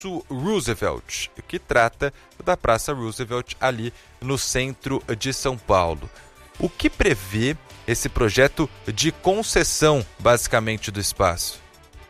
Roosevelt, que trata da Praça Roosevelt ali no centro de São Paulo. O que prevê esse projeto de concessão, basicamente, do espaço?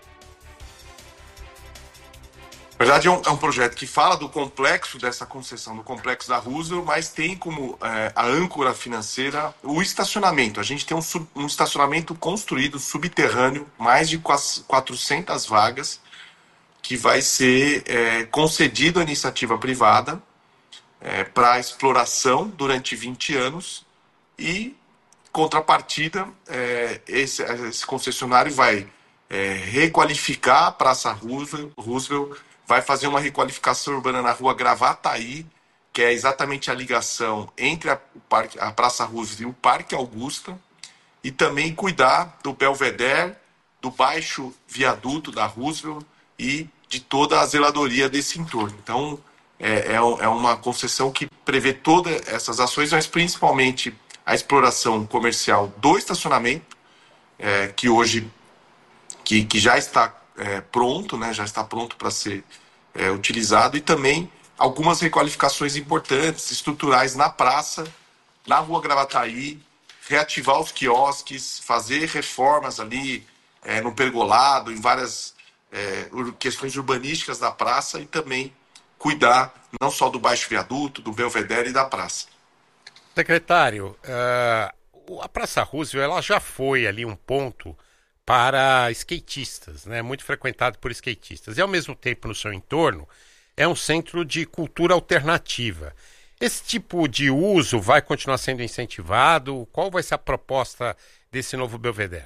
Na verdade, é um projeto que fala do complexo dessa concessão, do complexo da Roosevelt, mas tem como a âncora financeira o estacionamento. A gente tem um estacionamento construído subterrâneo, mais de 400 vagas, que vai ser concedido à iniciativa privada para exploração durante 20 anos e, contrapartida, esse concessionário vai requalificar a Praça Roosevelt, vai fazer uma requalificação urbana na rua Gravataí, que é exatamente a ligação entre a Praça Roosevelt e o Parque Augusta, e também cuidar do Belvedere, do baixo viaduto da Roosevelt e de toda a zeladoria desse entorno. Então, é uma concessão que prevê todas essas ações, mas principalmente a exploração comercial do estacionamento, que hoje que já está pronto, né, já está pronto para ser utilizado, e também algumas requalificações importantes, estruturais na praça, na rua Gravataí, reativar os quiosques, fazer reformas ali no pergolado, em várias questões urbanísticas da praça, e também cuidar não só do baixo viaduto, do Belvedere e da praça. Secretário, a Praça Roosevelt ela já foi ali um ponto para skatistas, né? Muito frequentado por skatistas. E ao mesmo tempo, no seu entorno, é um centro de cultura alternativa. Esse tipo de uso vai continuar sendo incentivado? Qual vai ser a proposta desse novo Belvedere?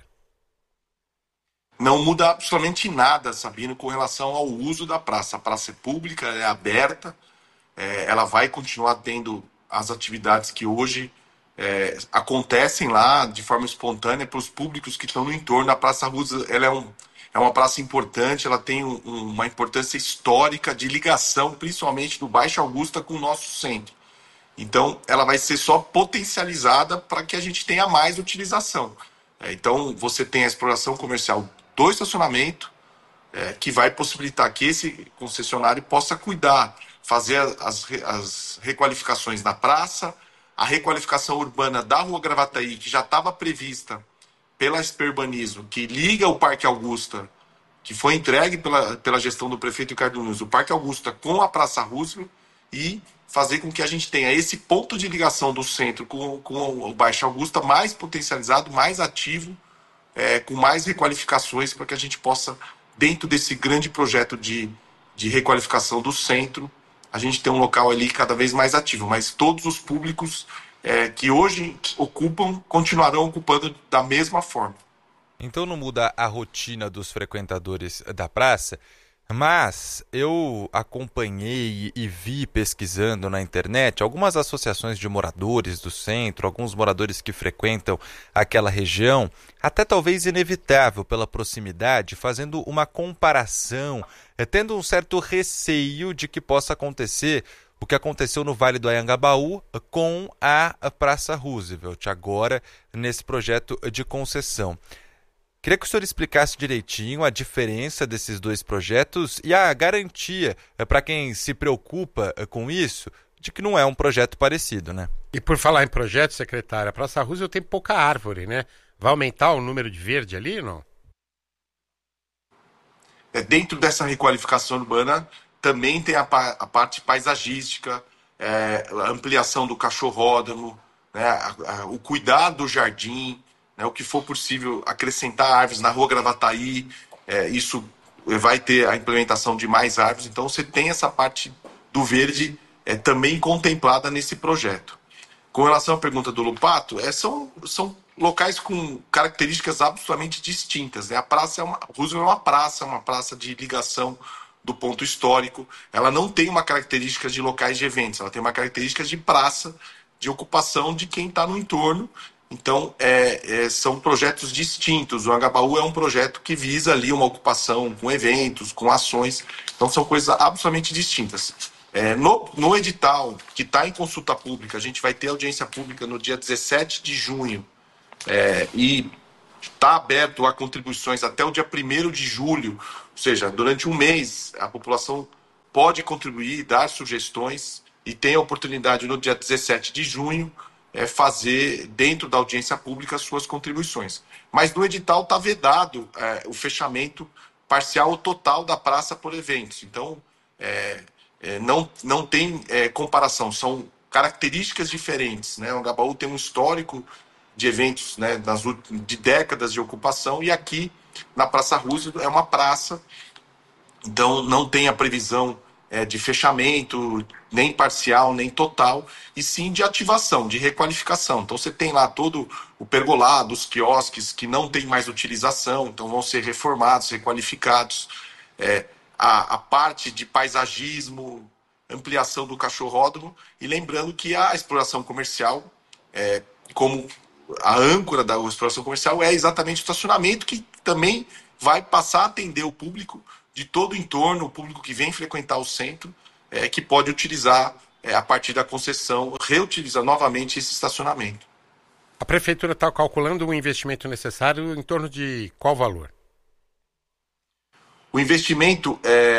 Não muda absolutamente nada, Sabino, com relação ao uso da praça. A praça é pública, é aberta, ela vai continuar tendo as atividades que hoje acontecem lá de forma espontânea para os públicos que estão no entorno. A Praça Roosevelt ela é uma praça importante, ela tem uma importância histórica de ligação, principalmente do Baixo Augusta com o nosso centro. Então, ela vai ser só potencializada para que a gente tenha mais utilização. Então, você tem a exploração comercial do estacionamento, que vai possibilitar que esse concessionário possa cuidar, fazer as requalificações da praça, a requalificação urbana da Rua Gravataí, que já estava prevista pela Esperbanismo, que liga o Parque Augusta, que foi entregue pela gestão do prefeito Ricardo Nunes, o Parque Augusta com a Praça Roosevelt, e fazer com que a gente tenha esse ponto de ligação do centro com o Baixo Augusta mais potencializado, mais ativo, com mais requalificações, para que a gente possa, dentro desse grande projeto de requalificação do centro, a gente ter um local ali cada vez mais ativo. Mas todos os públicos que hoje ocupam continuarão ocupando da mesma forma. Então não muda a rotina dos frequentadores da praça, mas eu acompanhei e vi pesquisando na internet algumas associações de moradores do centro, alguns moradores que frequentam aquela região, até talvez inevitável pela proximidade, fazendo uma comparação, tendo um certo receio de que possa acontecer o que aconteceu no Vale do Anhangabaú com a Praça Roosevelt, agora nesse projeto de concessão. Queria que o senhor explicasse direitinho a diferença desses dois projetos e a garantia para quem se preocupa com isso de que não é um projeto parecido, né? E por falar em projeto, secretária, a Praça Roosevelt tem pouca árvore, né? Vai aumentar o número de verde ali, não? Dentro dessa requalificação urbana também tem a parte paisagística, a ampliação do cachorródromo, né, o cuidado do jardim, né, o que for possível, acrescentar árvores na Rua Gravataí, isso vai ter a implementação de mais árvores. Então você tem essa parte do verde também contemplada nesse projeto. Com relação à pergunta do Lupato, são locais com características absolutamente distintas, né? A praça Roosevelt é uma praça de ligação do ponto histórico. Ela não tem uma característica de locais de eventos, ela tem uma característica de praça, de ocupação de quem está no entorno. Então, são projetos distintos. O Anhangabaú é um projeto que visa ali uma ocupação com eventos, com ações. Então, são coisas absolutamente distintas. No edital, que está em consulta pública, a gente vai ter audiência pública no dia 17 de junho, e está aberto a contribuições até o dia 1º de julho, ou seja, durante um mês, a população pode contribuir, dar sugestões e tem a oportunidade no dia 17 de junho fazer, dentro da audiência pública, suas contribuições. Mas no edital está vedado o fechamento parcial ou total da praça por eventos. Então, não tem comparação, são características diferentes, né? O Anhangabaú tem um histórico de eventos, né, de décadas de ocupação, e aqui na Praça Roosevelt é uma praça, então não tem a previsão de fechamento, nem parcial, nem total, e sim de ativação, de requalificação. Então você tem lá todo o pergolado, os quiosques que não tem mais utilização, então vão ser reformados, requalificados, a parte de paisagismo, ampliação do cachorródromo, e lembrando que a exploração comercial, como a âncora da exploração comercial, é exatamente o estacionamento, que também vai passar a atender o público de todo o entorno, o público que vem frequentar o centro, que pode utilizar, a partir da concessão, reutilizar novamente esse estacionamento. A Prefeitura está calculando um investimento necessário em torno de qual valor? O investimento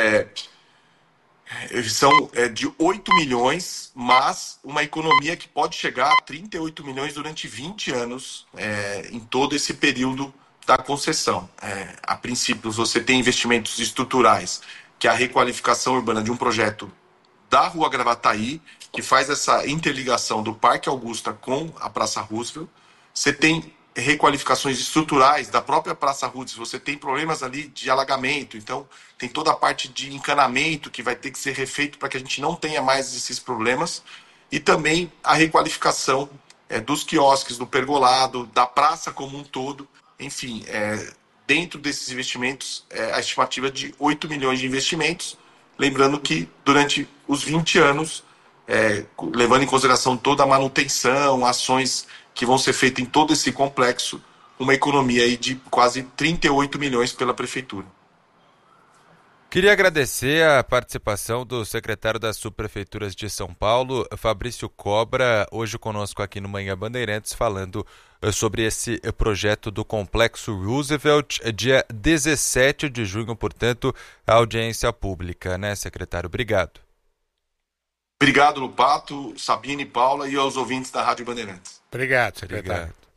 são de 8 milhões, mas uma economia que pode chegar a 38 milhões durante 20 anos, em todo esse período da concessão. A princípio, você tem investimentos estruturais, que é a requalificação urbana de um projeto da Rua Gravataí, que faz essa interligação do Parque Augusta com a Praça Roosevelt. Você tem requalificações estruturais da própria Praça Roosevelt, você tem problemas ali de alagamento, então tem toda a parte de encanamento que vai ter que ser refeito para que a gente não tenha mais esses problemas, e também a requalificação dos quiosques, do pergolado, da praça como um todo. Enfim, dentro desses investimentos, a estimativa é de 8 milhões de investimentos, lembrando que durante os 20 anos, levando em consideração toda a manutenção, ações que vão ser feitas em todo esse complexo, uma economia aí de quase 38 milhões pela Prefeitura. Queria agradecer a participação do secretário das Subprefeituras de São Paulo, Fabrício Cobra, hoje conosco aqui no Manhã Bandeirantes, falando sobre esse projeto do Complexo Roosevelt, dia 17 de junho, portanto, a audiência pública, né, secretário? Obrigado. Obrigado, Lupato, Sabine, Paula e aos ouvintes da Rádio Bandeirantes. Obrigado, secretário. Obrigado.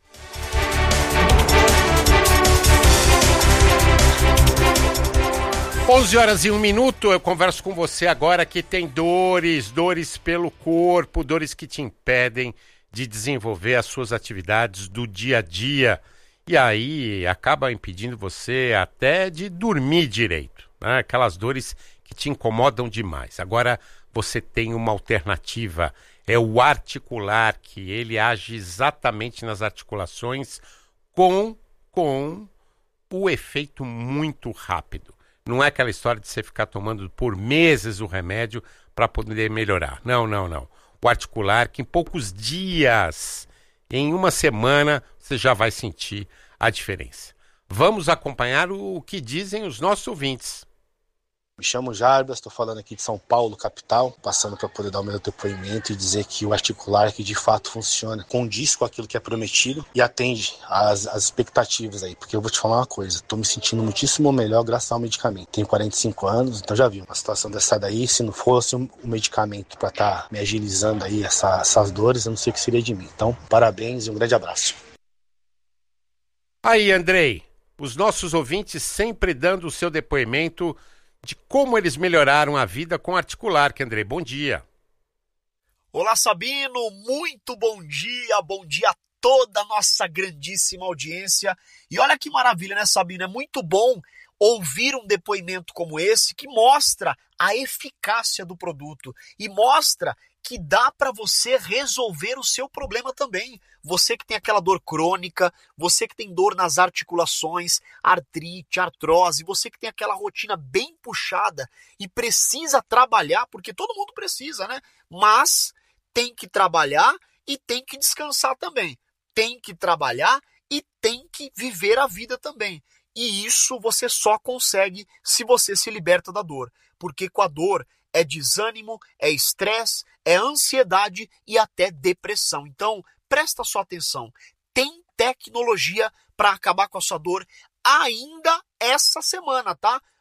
11h01, eu converso com você agora que tem dores pelo corpo, dores que te impedem de desenvolver as suas atividades do dia a dia. E aí acaba impedindo você até de dormir direito, né? Aquelas dores que te incomodam demais. Agora você tem uma alternativa, é o articular, que ele age exatamente nas articulações com o efeito muito rápido. Não é aquela história de você ficar tomando por meses o remédio para poder melhorar. Não. O articular, que em poucos dias, em uma semana, você já vai sentir a diferença. Vamos acompanhar o que dizem os nossos ouvintes. Me chamo Jarbas, estou falando aqui de São Paulo, capital, passando para poder dar o meu depoimento e dizer que o articular que de fato funciona, condiz com aquilo que é prometido e atende às expectativas aí, porque eu vou te falar uma coisa, estou me sentindo muitíssimo melhor graças ao medicamento. Tenho 45 anos, então já vi uma situação dessa daí, se não fosse um medicamento para estar me agilizando aí essas dores, eu não sei o que seria de mim. Então, parabéns e um grande abraço. Aí, Andrei, os nossos ouvintes sempre dando o seu depoimento de como eles melhoraram a vida com articular. Que Andrei, bom dia. Olá, Sabino, muito bom dia a toda a nossa grandíssima audiência. E olha que maravilha, né, Sabino? É muito bom ouvir um depoimento como esse que mostra a eficácia do produto e mostra que dá para você resolver o seu problema também. Você que tem aquela dor crônica, você que tem dor nas articulações, artrite, artrose, você que tem aquela rotina bem puxada e precisa trabalhar, porque todo mundo precisa, né? Mas tem que trabalhar e tem que descansar também. Tem que trabalhar e tem que viver a vida também. E isso você só consegue se você se liberta da dor. Porque com a dor é desânimo, é estresse, é ansiedade e até depressão. Então, presta sua atenção. Tem tecnologia para acabar com a sua dor ainda essa semana, tá?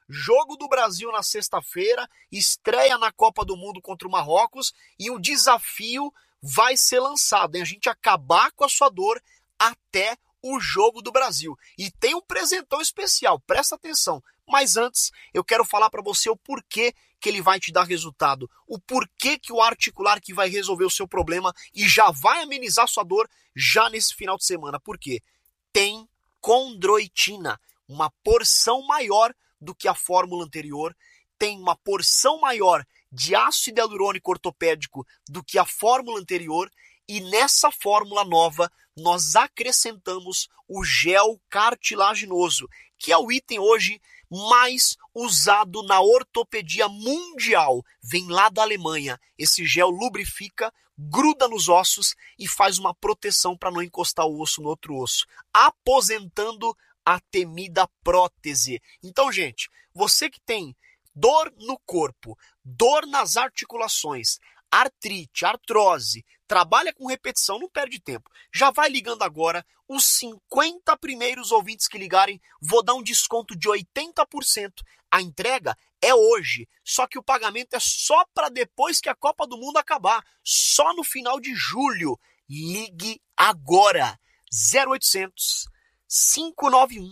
Jogo do Brasil na sexta-feira, estreia na Copa do Mundo contra o Marrocos e o desafio vai ser lançado, hein? A gente acabar com a sua dor até o Jogo do Brasil. E tem um presentão especial, presta atenção. Mas antes, eu quero falar para você o porquê que ele vai te dar resultado, o porquê que o Articular que vai resolver o seu problema e já vai amenizar sua dor já nesse final de semana. Por quê? Tem condroitina, uma porção maior do que a fórmula anterior, tem uma porção maior de ácido hialurônico ortopédico do que a fórmula anterior, e nessa fórmula nova nós acrescentamos o gel cartilaginoso, que é o item hoje mais usado na ortopedia mundial. Vem lá da Alemanha. Esse gel lubrifica, gruda nos ossos e faz uma proteção para não encostar o osso no outro osso, aposentando a temida prótese. Então, gente, você que tem dor no corpo, dor nas articulações, artrite, artrose, trabalha com repetição, não perde tempo. Já vai ligando agora. Os 50 primeiros ouvintes que ligarem, vou dar um desconto de 80%. A entrega é hoje, só que o pagamento é só para depois que a Copa do Mundo acabar, só no final de julho. Ligue agora, 0800 591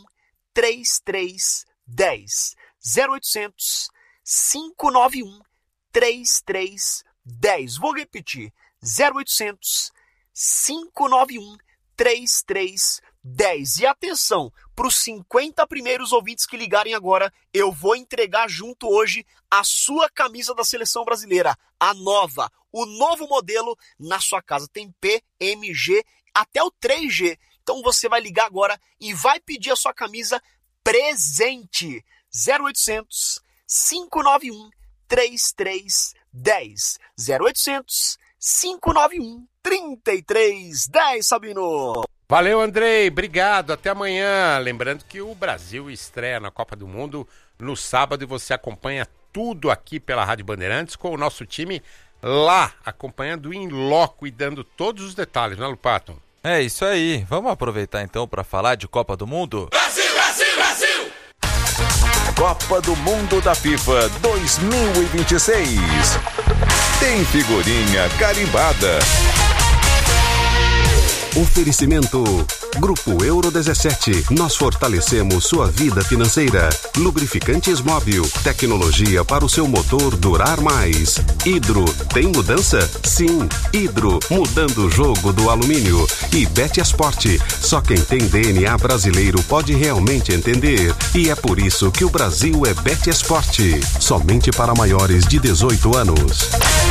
3310. 0800 591 3310. Vou repetir, 0800 591 3310. E atenção, para os 50 primeiros ouvintes que ligarem agora, eu vou entregar junto hoje a sua camisa da Seleção Brasileira, a nova, o novo modelo na sua casa. Tem P, M, G, até o 3G. Então você vai ligar agora e vai pedir a sua camisa presente. 0800 591 3310. 0800 591 3310, Sabino. Valeu, Andrei, obrigado, até amanhã. Lembrando que o Brasil estreia na Copa do Mundo no sábado e você acompanha tudo aqui pela Rádio Bandeirantes com o nosso time lá, acompanhando em loco e dando todos os detalhes, não é, Lupato? É isso aí, vamos aproveitar então para falar de Copa do Mundo? Brasil, Brasil, Brasil! Copa do Mundo da FIFA 2026. Tem figurinha carimbada. Oferecimento Grupo Euro 17. Nós fortalecemos sua vida financeira. Lubrificantes Móbil. Tecnologia para o seu motor durar mais. Hidro. Tem mudança? Sim. Hidro. Mudando o jogo do alumínio. E Betesport. Só quem tem DNA brasileiro pode realmente entender. E é por isso que o Brasil é Betesport. Somente para maiores de 18 anos.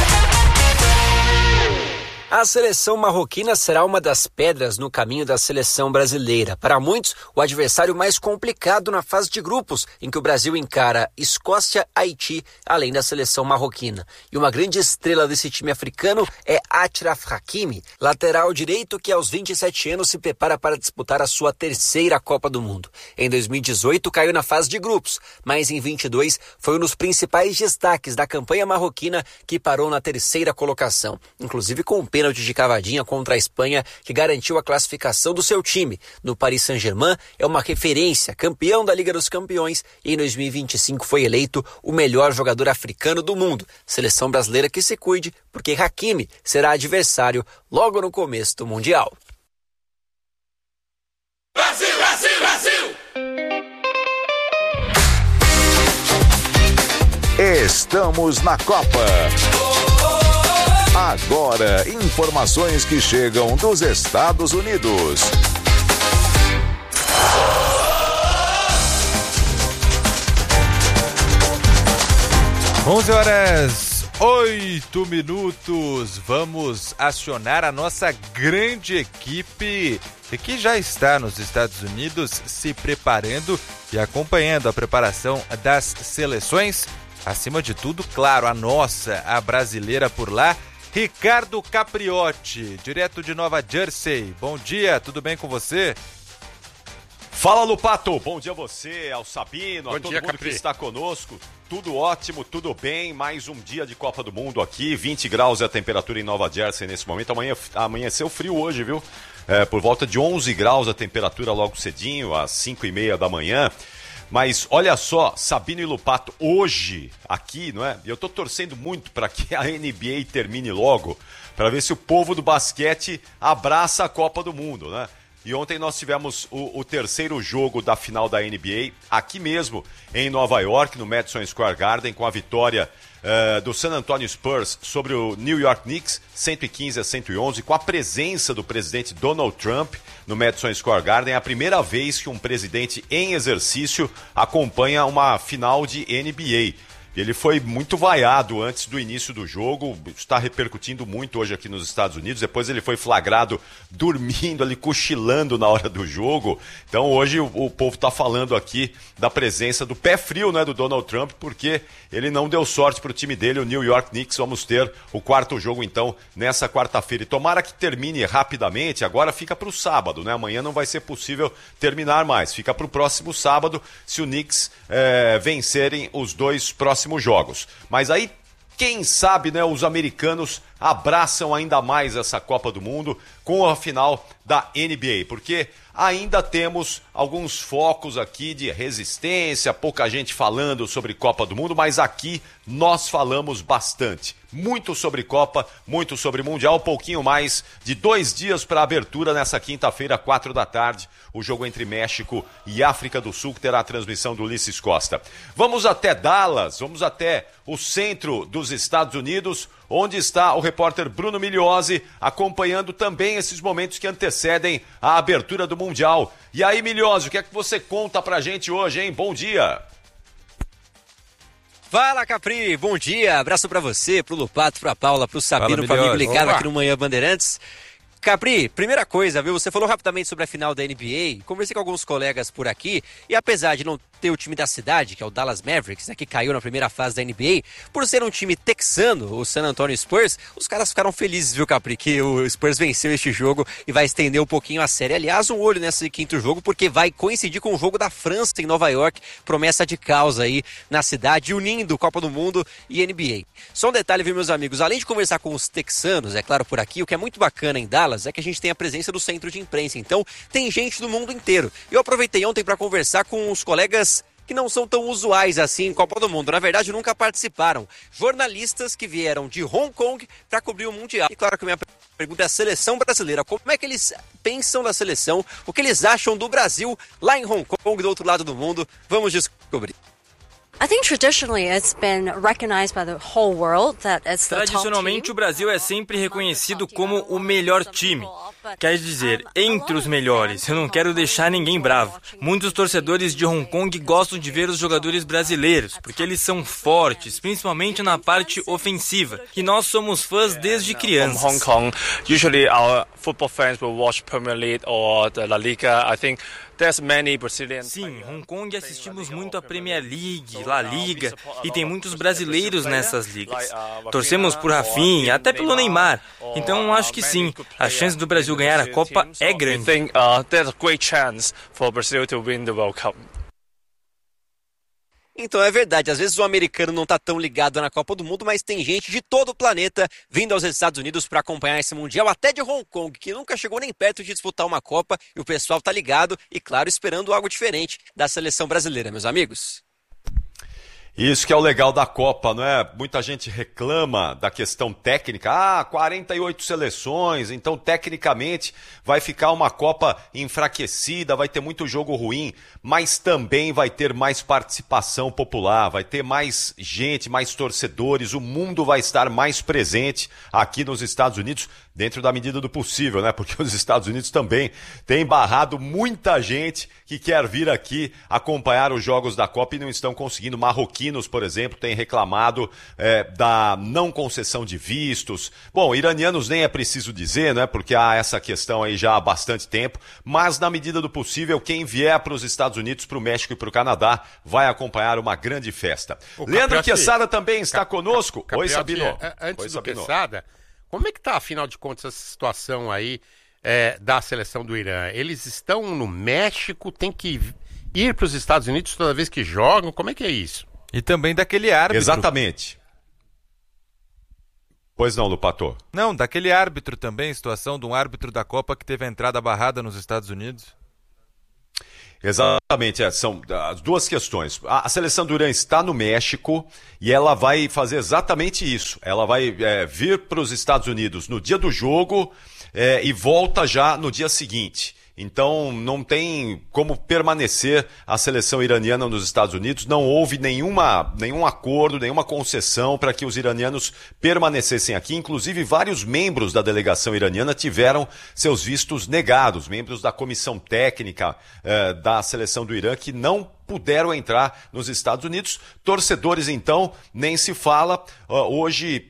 A seleção marroquina será uma das pedras no caminho da seleção brasileira. Para muitos, o adversário mais complicado na fase de grupos, em que o Brasil encara Escócia, Haiti, além da seleção marroquina. E uma grande estrela desse time africano é Achraf Hakimi, lateral direito que aos 27 anos se prepara para disputar a sua terceira Copa do Mundo. Em 2018 caiu na fase de grupos, mas em 22 foi um dos principais destaques da campanha marroquina que parou na terceira colocação, inclusive com um pênalti de cavadinha contra a Espanha que garantiu a classificação do seu time. No Paris Saint-Germain é uma referência, campeão da Liga dos Campeões e em 2025 foi eleito o melhor jogador africano do mundo. Seleção brasileira que se cuide, porque Hakimi será adversário logo no começo do Mundial. Brasil, Brasil, Brasil! Estamos na Copa. Agora, informações que chegam dos Estados Unidos. 11h08. Vamos acionar a nossa grande equipe que já está nos Estados Unidos se preparando e acompanhando a preparação das seleções. Acima de tudo, claro, a nossa, a brasileira por lá. Ricardo Capriotti, direto de Nova Jersey. Bom dia, tudo bem com você? Fala, Lupato. Bom dia a você, ao Sabino, Bom a todo dia, mundo Capri. que está conosco. Tudo ótimo, tudo bem. Mais um dia de Copa do Mundo aqui. 20 graus é a temperatura em Nova Jersey nesse momento. Amanheceu frio hoje, viu? Por volta de 11 graus a temperatura logo cedinho, às 5h30 da manhã. Mas olha só, Sabino e Lupato, hoje, aqui, não é? Eu tô torcendo muito para que a NBA termine logo, para ver se o povo do basquete abraça a Copa do Mundo, né? E ontem nós tivemos o terceiro jogo da final da NBA, aqui mesmo em Nova York, no Madison Square Garden, com a vitória do San Antonio Spurs sobre o New York Knicks, 115-111, com a presença do presidente Donald Trump no Madison Square Garden. É a primeira vez que um presidente em exercício acompanha uma final de NBA. Ele foi muito vaiado antes do início do jogo, está repercutindo muito hoje aqui nos Estados Unidos. Depois ele foi flagrado dormindo ali, cochilando na hora do jogo. Então hoje o povo está falando aqui da presença do pé frio, né, do Donald Trump, porque ele não deu sorte para o time dele, o New York Knicks. Vamos ter o quarto jogo então nessa quarta-feira. E tomara que termine rapidamente, agora fica para o sábado, né? Amanhã não vai ser possível terminar mais. Fica para o próximo sábado, se o Knicks vencerem os dois próximos jogos. Mas aí, quem sabe, né, os americanos abraçam ainda mais essa Copa do Mundo com a final da NBA, porque ainda temos alguns focos aqui de resistência, pouca gente falando sobre Copa do Mundo, mas aqui nós falamos bastante. Muito sobre Copa, muito sobre Mundial, pouquinho mais de 2 dias para a abertura nessa quinta-feira, 4 da tarde, o jogo entre México e África do Sul, que terá a transmissão do Ulisses Costa. Vamos até Dallas, vamos até o centro dos Estados Unidos, onde está o repórter Bruno Migliozzi, acompanhando também esses momentos que antecedem a abertura do Mundial. E aí, Migliozzi, o que é que você conta pra gente hoje, hein? Bom dia! Fala, Capri, bom dia, abraço pra você, pro Lupato, pra Paula, pro Sabino, pra amigo ligado aqui no Manhã Bandeirantes. Capri, primeira coisa, viu? Você falou rapidamente sobre a final da NBA, conversei com alguns colegas por aqui, e apesar de não ter o time da cidade, que é o Dallas Mavericks, né, que caiu na primeira fase da NBA, por ser um time texano, o San Antonio Spurs, os caras ficaram felizes, viu, Capri, que o Spurs venceu este jogo e vai estender um pouquinho a série. Aliás, um olho nesse quinto jogo, porque vai coincidir com o jogo da França em Nova York, promessa de causa aí na cidade, unindo Copa do Mundo e NBA. Só um detalhe, viu, meus amigos, além de conversar com os texanos, é claro, por aqui, o que é muito bacana em Dallas é que a gente tem a presença do centro de imprensa, então tem gente do mundo inteiro. Eu aproveitei ontem para conversar com os colegas que não são tão usuais assim em Copa do Mundo. Na verdade, nunca participaram. Jornalistas que vieram de Hong Kong para cobrir o Mundial. E claro que a minha pergunta é a seleção brasileira. Como é que eles pensam da seleção? O que eles acham do Brasil lá em Hong Kong, do outro lado do mundo? Vamos descobrir. Tradicionalmente, o Brasil é sempre reconhecido como o melhor time. Quer dizer, entre os melhores. Eu não quero deixar ninguém bravo. Muitos torcedores de Hong Kong gostam de ver os jogadores brasileiros, porque eles são fortes, principalmente na parte ofensiva. E nós somos fãs desde crianças. Hong Kong, usually our football fans will watch Premier League or the La Liga. I think sim, Hong Kong assistimos muito a Premier League, La Liga, e tem muitos brasileiros nessas ligas. Torcemos por Rafinha, até pelo Neymar. Então acho que sim, a chance do Brasil ganhar a Copa é grande. Então é verdade, às vezes o americano não está tão ligado na Copa do Mundo, mas tem gente de todo o planeta vindo aos Estados Unidos para acompanhar esse Mundial, até de Hong Kong, que nunca chegou nem perto de disputar uma Copa, e o pessoal tá ligado e, claro, esperando algo diferente da seleção brasileira, meus amigos. Isso que é o legal da Copa, não é? Muita gente reclama da questão técnica. 48 seleções, então tecnicamente vai ficar uma Copa enfraquecida, vai ter muito jogo ruim, mas também vai ter mais participação popular, vai ter mais gente, mais torcedores, o mundo vai estar mais presente aqui nos Estados Unidos, dentro da medida do possível, né? Porque os Estados Unidos também têm barrado muita gente que quer vir aqui acompanhar os jogos da Copa e não estão conseguindo. Marroquinos, por exemplo, têm reclamado da não concessão de vistos. Bom, iranianos nem é preciso dizer, né? Porque há essa questão aí já há bastante tempo, mas na medida do possível, quem vier para os Estados Unidos, para o México e para o Canadá, vai acompanhar uma grande festa. Leandro Quesada também está conosco. Oi, Sabino. Antes do Quesada, como é que tá, afinal de contas, essa situação aí da seleção do Irã? Eles estão no México, tem que ir para os Estados Unidos toda vez que jogam? Como é que é isso? E também daquele árbitro. Exatamente. Pois não, Lupato? Não, daquele árbitro também, situação de um árbitro da Copa que teve a entrada barrada nos Estados Unidos. Exatamente, são as duas questões. A seleção do Irã está no México e ela vai fazer exatamente isso. Ela vai vir para os Estados Unidos no dia do jogo e volta já no dia seguinte. Então não tem como permanecer a seleção iraniana nos Estados Unidos, não houve nenhum acordo, nenhuma concessão para que os iranianos permanecessem aqui. Inclusive vários membros da delegação iraniana tiveram seus vistos negados, membros da comissão técnica da seleção do Irã que não puderam entrar nos Estados Unidos. Torcedores, então, nem se fala. Hoje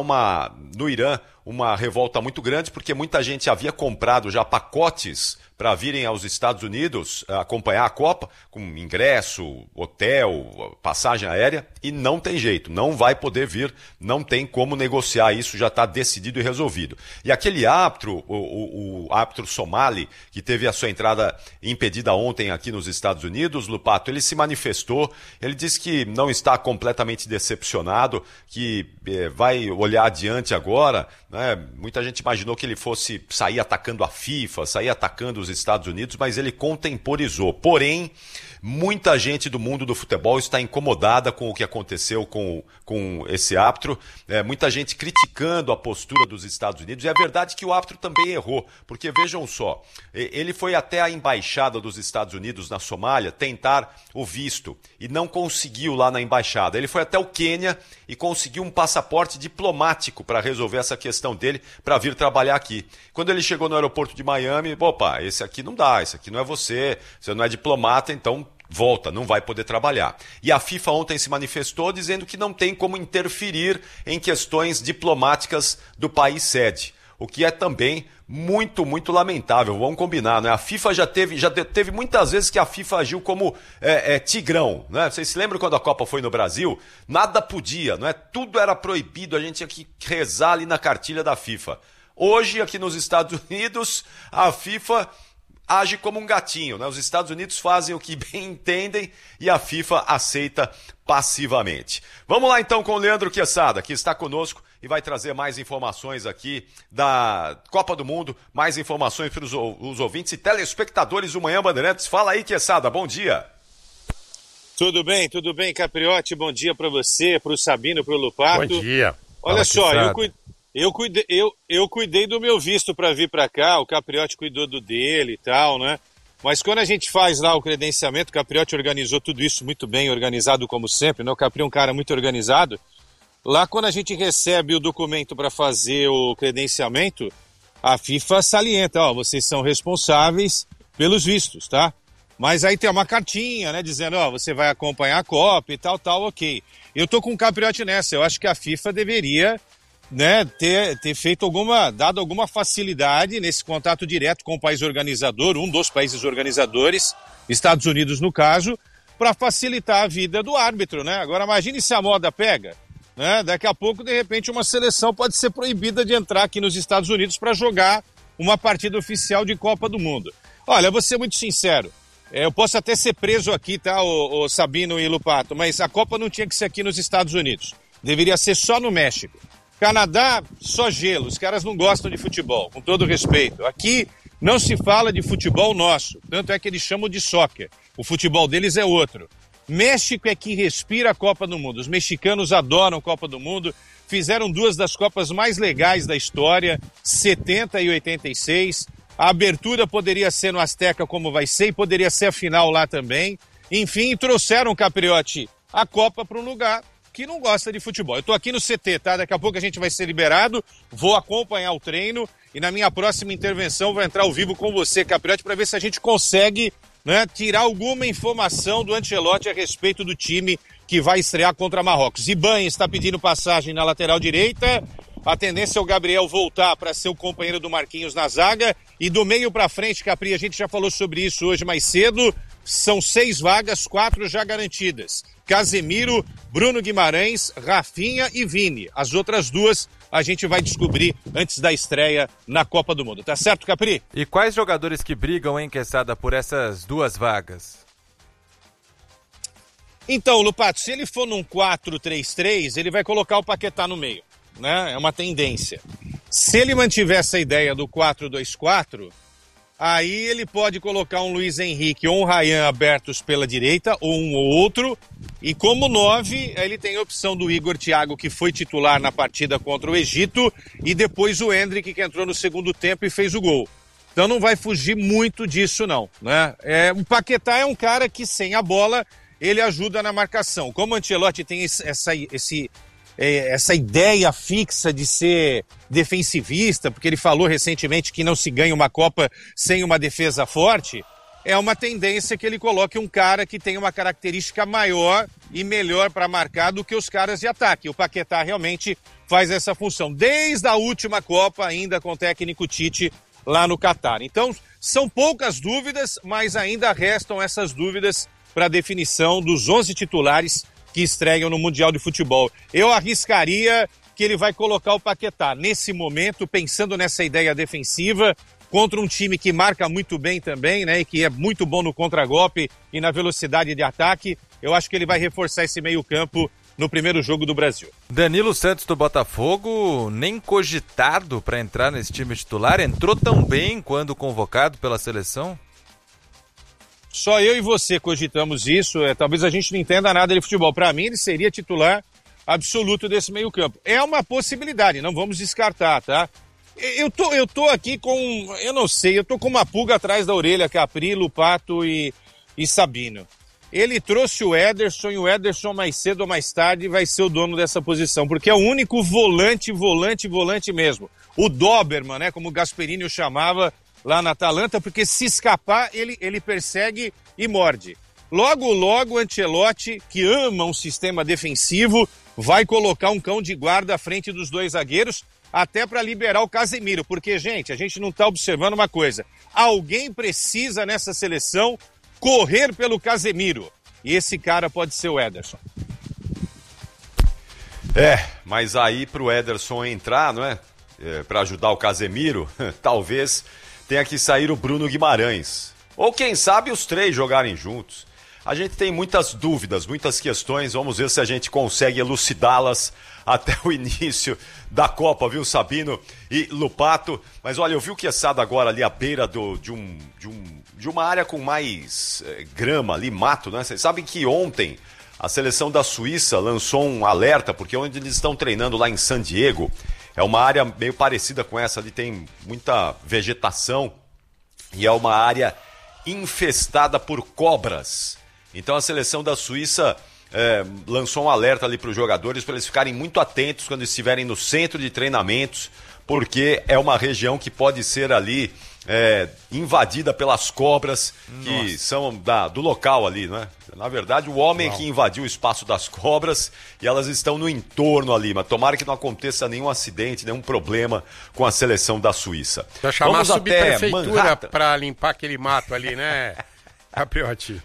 há no Irã uma revolta muito grande, porque muita gente havia comprado já pacotes para virem aos Estados Unidos acompanhar a Copa, com ingresso, hotel, passagem aérea, e não tem jeito, não vai poder vir, não tem como negociar isso, já está decidido e resolvido. E aquele árbitro, o árbitro somali, que teve a sua entrada impedida ontem aqui nos Estados Unidos, Lupato, ele se manifestou, ele disse que não está completamente decepcionado, que vai olhar adiante agora, né? Muita gente imaginou que ele fosse sair atacando a FIFA, sair atacando os Estados Unidos, mas ele contemporizou. Porém, muita gente do mundo do futebol está incomodada com o que aconteceu com esse árbitro, muita gente criticando a postura dos Estados Unidos. E é verdade que o árbitro também errou, porque vejam só, ele foi até a embaixada dos Estados Unidos na Somália tentar o visto e não conseguiu lá na embaixada. Ele foi até o Quênia e conseguiu um passaporte diplomático para resolver essa questão dele, para vir trabalhar aqui. Quando ele chegou no aeroporto de Miami, opa, esse aqui não dá, esse aqui não é você não é diplomata, então volta, não vai poder trabalhar. E a FIFA ontem se manifestou dizendo que não tem como interferir em questões diplomáticas do país sede, o que é também muito, muito lamentável. Vamos combinar, né? A FIFA já teve muitas vezes que a FIFA agiu como tigrão, né? Vocês se lembram quando a Copa foi no Brasil? Nada podia, não é? Tudo era proibido, a gente tinha que rezar ali na cartilha da FIFA. Hoje, aqui nos Estados Unidos, a FIFA age como um gatinho, né? Os Estados Unidos fazem o que bem entendem e a FIFA aceita passivamente. Vamos lá então com o Leandro Quesada, que está conosco e vai trazer mais informações aqui da Copa do Mundo, mais informações para os ouvintes e telespectadores do Manhã Bandeirantes. Fala aí, Quesada, bom dia. Tudo bem, Capriotti, bom dia para você, para o Sabino, para o Lupato. Bom dia. Olha só, eu cuidei do meu visto para vir para cá, o Capriotti cuidou do dele e tal, né? Mas quando a gente faz lá o credenciamento, o Capriotti organizou tudo isso muito bem, organizado como sempre, né? O Capri é um cara muito organizado. Lá quando a gente recebe o documento para fazer o credenciamento, a FIFA salienta, ó, vocês são responsáveis pelos vistos, tá? Mas aí tem uma cartinha, né, dizendo, ó, você vai acompanhar a Copa e tal, ok. Eu tô com o Capriotti nessa, eu acho que a FIFA deveria, né, ter feito dado alguma facilidade nesse contato direto com o país organizador, um dos países organizadores, Estados Unidos no caso, para facilitar a vida do árbitro, né? Agora imagine se a moda pega, né? Daqui a pouco, de repente, uma seleção pode ser proibida de entrar aqui nos Estados Unidos para jogar uma partida oficial de Copa do Mundo. Olha, eu vou ser muito sincero, eu posso até ser preso aqui, tá, o Sabino e Lupato, mas a Copa não tinha que ser aqui nos Estados Unidos, deveria ser só no México. Canadá, só gelo, os caras não gostam de futebol, com todo respeito. Aqui não se fala de futebol nosso, tanto é que eles chamam de soccer. O futebol deles é outro. México é que respira a Copa do Mundo. Os mexicanos adoram a Copa do Mundo, fizeram duas das Copas mais legais da história, 70 e 86. A abertura poderia ser no Azteca como vai ser e poderia ser a final lá também. Enfim, trouxeram, Capriotti, a Copa para um lugar que não gosta de futebol. Eu tô aqui no CT, tá? Daqui a pouco a gente vai ser liberado, vou acompanhar o treino e na minha próxima intervenção vou entrar ao vivo com você, Capriotti, para ver se a gente consegue, né, tirar alguma informação do Ancelotti a respeito do time que vai estrear contra Marrocos. Ibanha está pedindo passagem na lateral direita, a tendência é o Gabriel voltar para ser o companheiro do Marquinhos na zaga e do meio para frente, Capri, a gente já falou sobre isso hoje mais cedo, são 6 vagas, 4 já garantidas. Casemiro, Bruno Guimarães, Rafinha e Vini. As outras 2 a gente vai descobrir antes da estreia na Copa do Mundo. Tá certo, Capri? E quais jogadores que brigam, hein, Quesada, por essas 2 vagas? Então, Lupato, se ele for num 4-3-3, ele vai colocar o Paquetá no meio, né? É uma tendência. Se ele mantiver essa ideia do 4-2-4, Aí ele pode colocar um Luiz Henrique ou um Ryan abertos pela direita, ou um ou outro. E como 9, ele tem a opção do Igor Thiago, que foi titular na partida contra o Egito, e depois o Endrick, que entrou no segundo tempo e fez o gol. Então não vai fugir muito disso, não, né? O Paquetá é um cara que, sem a bola, ele ajuda na marcação. Como o Ancelotti tem essa ideia fixa de ser defensivista, porque ele falou recentemente que não se ganha uma Copa sem uma defesa forte, é uma tendência que ele coloque um cara que tem uma característica maior e melhor para marcar do que os caras de ataque. O Paquetá realmente faz essa função, desde a última Copa, ainda com o técnico Tite, lá no Catar. Então, são poucas dúvidas, mas ainda restam essas dúvidas para a definição dos 11 titulares que estreiam no Mundial de Futebol. Eu arriscaria que ele vai colocar o Paquetá nesse momento, pensando nessa ideia defensiva, contra um time que marca muito bem também, né, e que é muito bom no contragolpe e na velocidade de ataque. Eu acho que ele vai reforçar esse meio-campo no primeiro jogo do Brasil. Danilo Santos do Botafogo, nem cogitado para entrar nesse time titular, entrou tão bem quando convocado pela seleção? Só eu e você cogitamos isso, talvez a gente não entenda nada de futebol. Para mim, ele seria titular absoluto desse meio-campo. É uma possibilidade, não vamos descartar, tá? Eu tô aqui com, eu não sei, eu tô com uma pulga atrás da orelha, Capri, Lupato e Sabino. Ele trouxe o Ederson, e o Ederson mais cedo ou mais tarde vai ser o dono dessa posição, porque é o único volante mesmo. O Doberman, né, como o Gasperini o chamava lá na Atalanta, porque se escapar, ele persegue e morde. Logo, o Ancelotti, que ama um sistema defensivo, vai colocar um cão de guarda à frente dos dois zagueiros, até para liberar o Casemiro, porque, gente, a gente não está observando uma coisa. Alguém precisa, nessa seleção, correr pelo Casemiro. E esse cara pode ser o Ederson. Mas aí pro Ederson entrar, não é? Para ajudar o Casemiro, talvez tenha que sair o Bruno Guimarães. Ou quem sabe os três jogarem juntos. A gente tem muitas dúvidas, muitas questões. Vamos ver se a gente consegue elucidá-las até o início da Copa, viu, Sabino e Lupato? Mas olha, eu vi o Quesada agora ali à beira de uma área com mais grama ali, mato, né? Vocês sabem que ontem a seleção da Suíça lançou um alerta, porque onde eles estão treinando lá em San Diego, é uma área meio parecida com essa ali, tem muita vegetação e é uma área infestada por cobras. Então a seleção da Suíça lançou um alerta ali para os jogadores para eles ficarem muito atentos quando estiverem no centro de treinamentos, porque é uma região que pode ser ali invadida pelas cobras que são do local ali, né? Na verdade, o homem que invadiu o espaço das cobras e elas estão no entorno ali, mas tomara que não aconteça nenhum acidente, nenhum problema com a seleção da Suíça. Já chamar a subprefeitura para limpar aquele mato ali, né, Capriotti?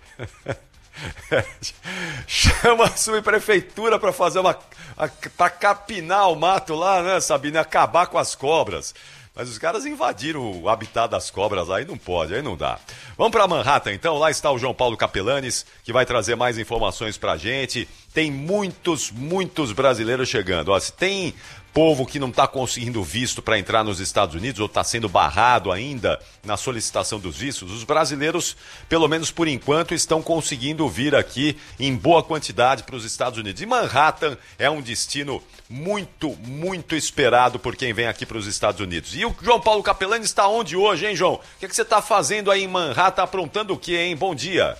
Chama a subprefeitura para fazer para capinar o mato lá, né, Sabine? Acabar com as cobras. Mas os caras invadiram o habitat das cobras, aí não pode, aí não dá. Vamos para Manhattan, então. Lá está o João Paulo Capelanes, que vai trazer mais informações pra gente. Tem muitos brasileiros chegando. Ó, se tem povo que não está conseguindo visto para entrar nos Estados Unidos ou está sendo barrado ainda na solicitação dos vistos, os brasileiros, pelo menos por enquanto, estão conseguindo vir aqui em boa quantidade para os Estados Unidos. E Manhattan é um destino muito esperado por quem vem aqui para os Estados Unidos. E o João Paulo Capelani está onde hoje, hein, João? O que você está fazendo aí em Manhattan, aprontando o quê, hein? Bom dia.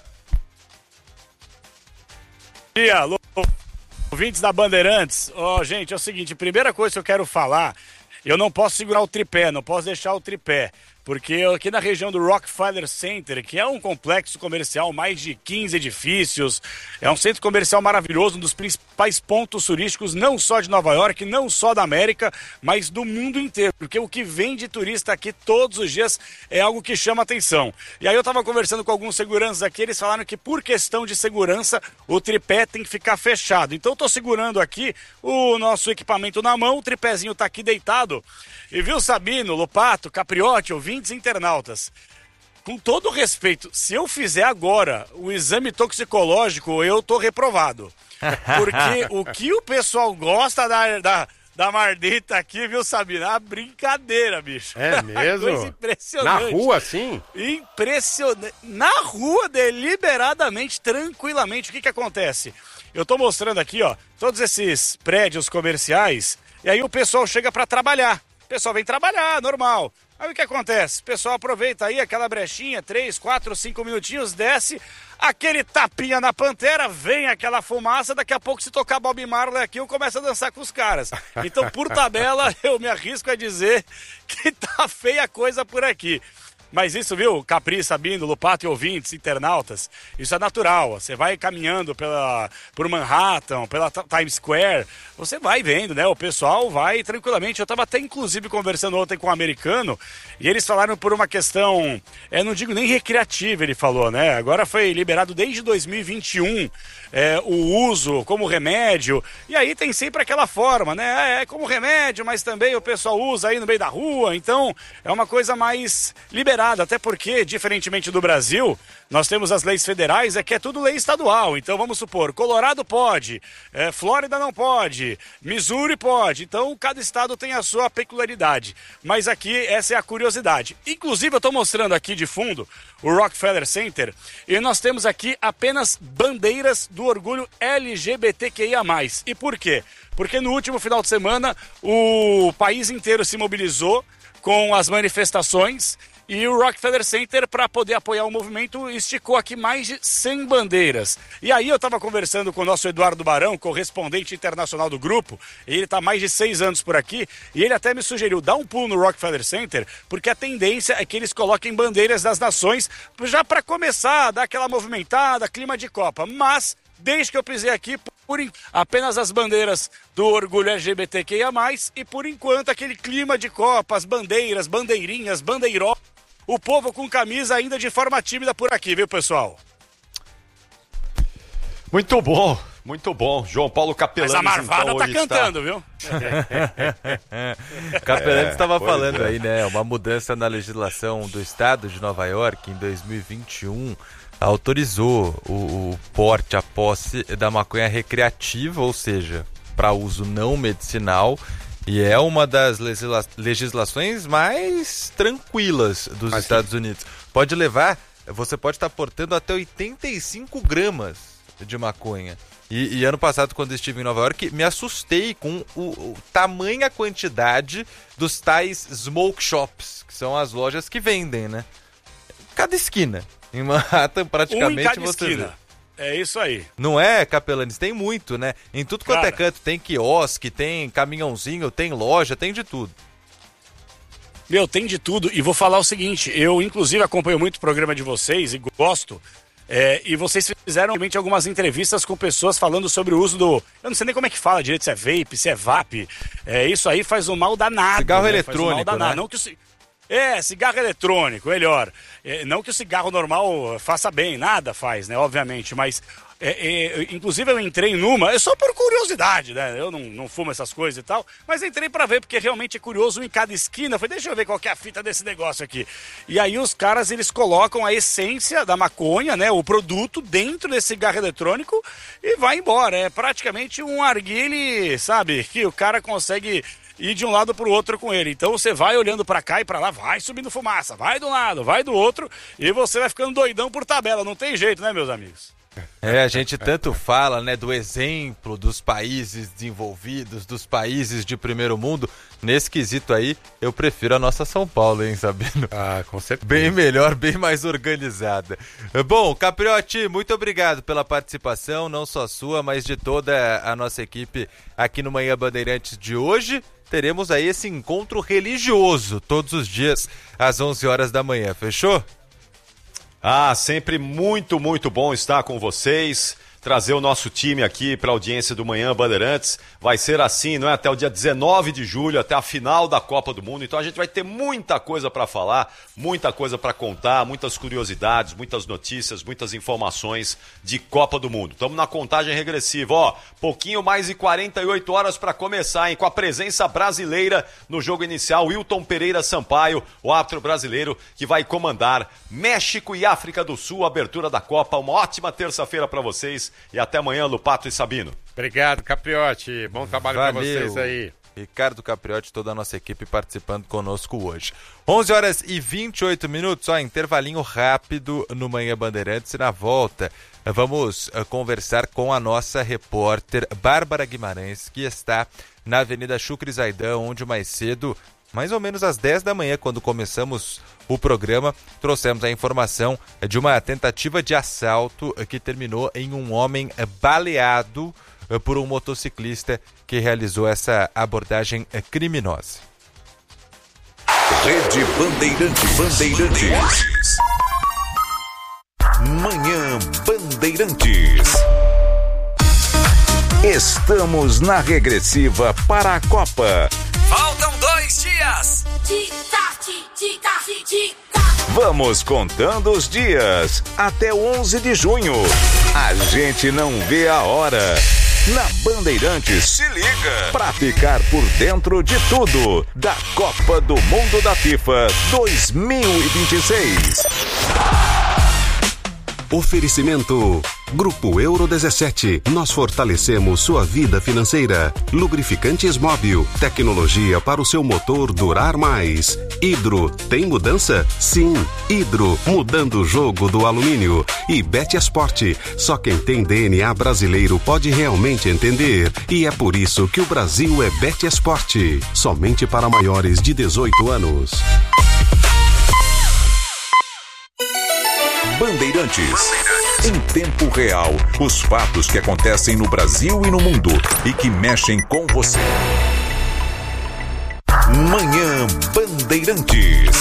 Bom dia, alô, ouvintes da Bandeirantes. Gente, é o seguinte, primeira coisa que eu quero falar, eu não posso segurar o tripé, não posso deixar o tripé, porque aqui na região do Rockefeller Center, que é um complexo comercial, mais de 15 edifícios, é um centro comercial maravilhoso, um dos principais pontos turísticos, não só de Nova York, não só da América, mas do mundo inteiro, porque o que vem de turista aqui todos os dias é algo que chama atenção. E aí eu estava conversando com alguns seguranças aqui, eles falaram que por questão de segurança, o tripé tem que ficar fechado. Então eu estou segurando aqui o nosso equipamento na mão, o tripézinho está aqui deitado. E viu, Sabino, Lupato, Capriotti, ouvintes internautas, com todo respeito, se eu fizer agora o exame toxicológico, eu tô reprovado. Porque o que o pessoal gosta da Marlita aqui, viu, Sabino? Ah, brincadeira, bicho. É mesmo? Coisa impressionante. Na rua, sim? Impressionante. Na rua, deliberadamente, tranquilamente. O que acontece? Eu tô mostrando aqui, ó, todos esses prédios comerciais, e aí o pessoal chega pra trabalhar. O pessoal vem trabalhar, normal. Aí o que acontece? O pessoal aproveita aí aquela brechinha, 3, 4, 5 minutinhos, desce, aquele tapinha na pantera, vem aquela fumaça, daqui a pouco se tocar Bob Marley aqui, eu começo a dançar com os caras. Então, por tabela, eu me arrisco a dizer que tá feia a coisa por aqui. Mas isso, viu, Capri, Sabino, Lupato e ouvintes, internautas, isso é natural. Você vai caminhando por Manhattan, pela Times Square, você vai vendo, né? O pessoal vai tranquilamente. Eu estava até, inclusive, conversando ontem com um americano, e eles falaram por uma questão, não digo nem recreativa, ele falou, né? Agora foi liberado desde 2021 o uso como remédio, e aí tem sempre aquela forma, né? É como remédio, mas também o pessoal usa aí no meio da rua, então é uma coisa mais liberada. Até porque, diferentemente do Brasil, nós temos as leis federais, que é tudo lei estadual. Então, vamos supor, Colorado pode, Flórida não pode, Missouri pode. Então, cada estado tem a sua peculiaridade. Mas aqui, essa é a curiosidade. Inclusive, eu estou mostrando aqui de fundo o Rockefeller Center, e nós temos aqui apenas bandeiras do orgulho LGBTQIA+. E por quê? Porque no último final de semana, o país inteiro se mobilizou com as manifestações, e o Rockefeller Center, para poder apoiar o movimento, esticou aqui mais de 100 bandeiras. E aí eu estava conversando com o nosso Eduardo Barão, correspondente internacional do grupo, e ele está há mais de 6 anos por aqui, e ele até me sugeriu, dá um pulo no Rockefeller Center, porque a tendência é que eles coloquem bandeiras das nações, já para começar a dar aquela movimentada, clima de Copa. Mas, desde que eu pisei aqui, apenas as bandeiras do orgulho LGBTQIA+, e por enquanto aquele clima de Copa, as bandeiras, bandeirinhas, bandeiró, o povo com camisa ainda de forma tímida por aqui, viu, pessoal? Muito bom, muito bom. João Paulo Capelanes, mas a Marvada então, tá cantando, viu? Capelanes estava falando aí, né? Uma mudança na legislação do estado de Nova York em 2021 autorizou o porte, a posse da maconha recreativa, ou seja, para uso não medicinal, e é uma das legislações mais tranquilas dos Estados Unidos. Você pode estar portando até 85 gramas de maconha. E ano passado, quando estive em Nova York, me assustei com o tamanha quantidade dos tais smoke shops, que são as lojas que vendem, né? Cada esquina. Em Manhattan, praticamente, em cada você esquina. vê. É isso aí. Não é, Capelanes? Tem muito, né? Em tudo quanto é canto. Tem quiosque, tem caminhãozinho, tem loja, tem de tudo. Meu, tem de tudo. E vou falar o seguinte, eu inclusive acompanho muito o programa de vocês e gosto. E vocês fizeram realmente algumas entrevistas com pessoas falando sobre o uso do... Eu não sei nem como é que fala direito, se é vape, se é vape. Isso aí faz um mal danado. Cigarro né? eletrônico, faz um mal danado. né? Não que cigarro eletrônico, melhor. Não que o cigarro normal faça bem, nada faz, né, obviamente, mas inclusive eu entrei numa, só por curiosidade, né, eu não fumo essas coisas e tal, mas entrei pra ver, porque realmente é curioso, em cada esquina, falei, deixa eu ver qual que é a fita desse negócio aqui. E aí os caras, eles colocam a essência da maconha, né, o produto dentro desse cigarro eletrônico e vai embora, é praticamente um arguile, sabe, que o cara consegue... ir de um lado para o outro com ele. Então você vai olhando para cá e para lá, vai subindo fumaça, vai de um lado, vai do outro, e você vai ficando doidão por tabela. Não tem jeito, né, meus amigos? A gente tanto fala, né, do exemplo dos países desenvolvidos, dos países de primeiro mundo. Nesse quesito aí, eu prefiro a nossa São Paulo, hein, Sabino? Ah, com certeza. Bem melhor, bem mais organizada. Bom, Capriotti, muito obrigado pela participação, não só sua, mas de toda a nossa equipe aqui no Manhã Bandeirantes de hoje. Teremos aí esse encontro religioso todos os dias às 11 horas da manhã, fechou? Sempre muito, muito bom estar com vocês, trazer o nosso time aqui para a audiência do Manhã Bandeirantes. Vai ser assim, não é? Até o dia 19 de julho, até a final da Copa do Mundo. Então a gente vai ter muita coisa para falar, muita coisa para contar, muitas curiosidades, muitas notícias, muitas informações de Copa do Mundo. Estamos na contagem regressiva, pouquinho mais de 48 horas para começar, hein? Com a presença brasileira no jogo inicial, Wilton Pereira Sampaio, o árbitro brasileiro que vai comandar México e África do Sul, abertura da Copa. Uma ótima terça-feira para vocês. E até amanhã, Lupato e Sabino. Obrigado, Capriotti. Bom trabalho para vocês aí. Ricardo Capriotti, toda a nossa equipe participando conosco hoje. 11h28, intervalinho rápido no Manhã Bandeirantes, e na volta vamos conversar com a nossa repórter Bárbara Guimarães, que está na Avenida Chucre Zaidan, onde mais cedo, mais ou menos às 10 da manhã, quando começamos o programa, trouxemos a informação de uma tentativa de assalto que terminou em um homem baleado por um motociclista que realizou essa abordagem criminosa. Rede Bandeirantes. Manhã Bandeirantes. Estamos na regressiva para a Copa. Faltam 2 dias. Vamos contando os dias até 11 de junho. A gente não vê a hora. Na Bandeirantes, se liga pra ficar por dentro de tudo da Copa do Mundo da FIFA 2026. Oferecimento Grupo Euro 17. Nós fortalecemos sua vida financeira. Lubrificantes Móbil. Tecnologia para o seu motor durar mais. Hidro. Tem mudança? Sim. Hidro. Mudando o jogo do alumínio. E Betesporte. Só quem tem DNA brasileiro pode realmente entender. E é por isso que o Brasil é Betesporte. Somente para maiores de 18 anos. Bandeirantes. Em tempo real, os fatos que acontecem no Brasil e no mundo e que mexem com você. Manhã Bandeirantes.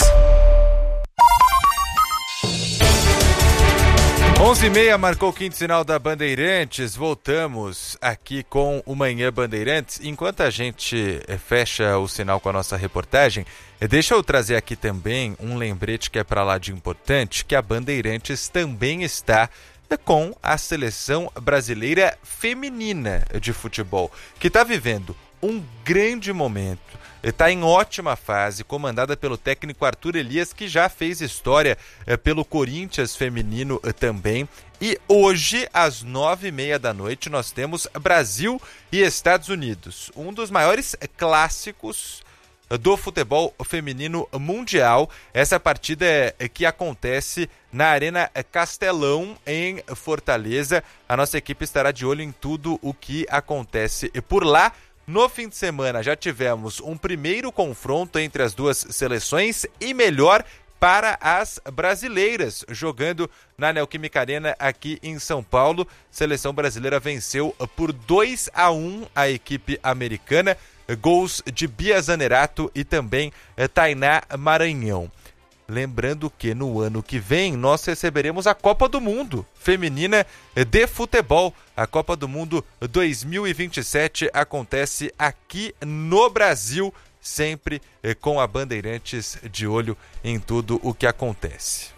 11h30, marcou o quinto sinal da Bandeirantes. Voltamos aqui com o Manhã Bandeirantes. Enquanto a gente fecha o sinal com a nossa reportagem, deixa eu trazer aqui também um lembrete que é para lá de importante, que a Bandeirantes também está com a seleção brasileira feminina de futebol, que está vivendo um grande momento, está em ótima fase, comandada pelo técnico Arthur Elias, que já fez história pelo Corinthians feminino também. E hoje, às 9h30 da noite, nós temos Brasil e Estados Unidos, um dos maiores clássicos do futebol feminino mundial. Essa partida que acontece na Arena Castelão, em Fortaleza. A nossa equipe estará de olho em tudo o que acontece por lá. No fim de semana já tivemos um primeiro confronto entre as duas seleções e melhor para as brasileiras, jogando na Neoquímica Arena aqui em São Paulo. Seleção brasileira venceu por 2-1 a equipe americana. Gols de Bia Zanerato e também Tainá Maranhão. Lembrando que no ano que vem nós receberemos a Copa do Mundo Feminina de Futebol. A Copa do Mundo 2027 acontece aqui no Brasil, sempre com a Bandeirantes de olho em tudo o que acontece.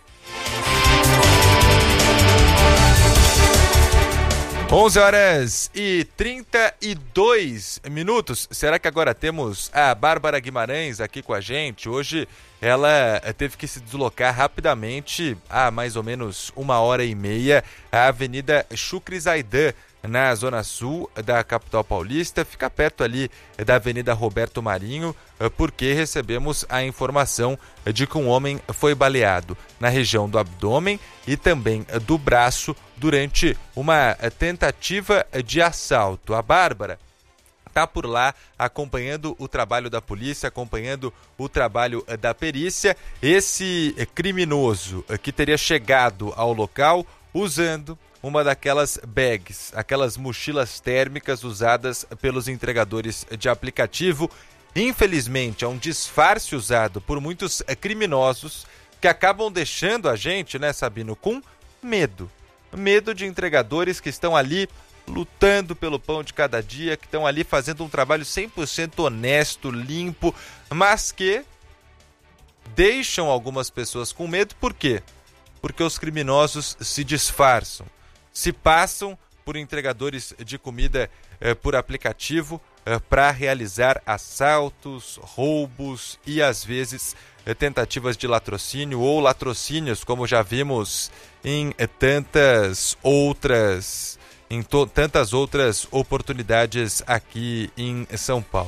11h32. Será que agora temos a Bárbara Guimarães aqui com a gente? Hoje ela teve que se deslocar rapidamente, há mais ou menos 1h30, à Avenida Chucre Zaidan, na Zona Sul da capital paulista. Fica perto ali da Avenida Roberto Marinho, porque recebemos a informação de que um homem foi baleado na região do abdômen e também do braço durante uma tentativa de assalto. A Bárbara está por lá acompanhando o trabalho da polícia, acompanhando o trabalho da perícia. Esse criminoso que teria chegado ao local usando uma daquelas bags, aquelas mochilas térmicas usadas pelos entregadores de aplicativo. Infelizmente, é um disfarce usado por muitos criminosos que acabam deixando a gente, né, Sabino, com medo. Medo de entregadores que estão ali lutando pelo pão de cada dia, que estão ali fazendo um trabalho 100% honesto, limpo, mas que deixam algumas pessoas com medo. Por quê? Porque os criminosos se disfarçam, se passam por entregadores de comida por aplicativo para realizar assaltos, roubos e às vezes tentativas de latrocínio ou latrocínios, como já vimos em tantas outras oportunidades aqui em São Paulo.